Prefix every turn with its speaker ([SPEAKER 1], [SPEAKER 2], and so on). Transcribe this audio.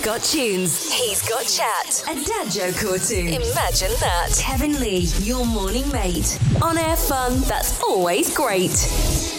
[SPEAKER 1] got tunes. He's got chat. A dad joke or two. Imagine that. Kevin Lee, your morning mate. On air fun that's always great.